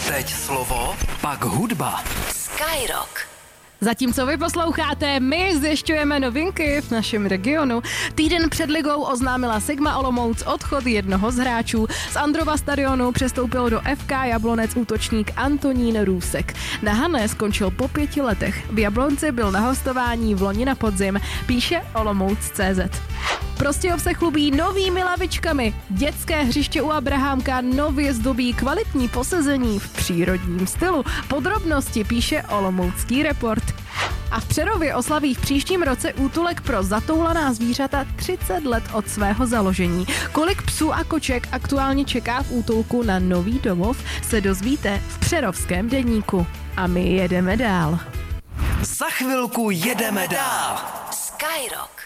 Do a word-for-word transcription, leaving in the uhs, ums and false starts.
Teď slovo, pak hudba. Skyrock. Zatímco vy posloucháte, my zjišťujeme novinky v našem regionu. Týden před ligou oznámila Sigma Olomouc odchod jednoho z hráčů. Z Androva stadionu přestoupil do F K Jablonec útočník Antonín Růsek. Na Hané skončil po pěti letech. V Jablonci byl na hostování v loni na podzim, píše Olomouc tečka cé zet. Prostějov se chlubí novými lavičkami. Dětské hřiště u Abrahamka nově zdobí kvalitní posezení v přírodním stylu. Podrobnosti píše Olomoucký report. A v Přerově oslaví v příštím roce útulek pro zatoulaná zvířata třicet let od svého založení. Kolik psů a koček aktuálně čeká v útulku na nový domov, se dozvíte v Přerovském deníku. A my jedeme dál. Za chvilku jedeme dál. Skyrock.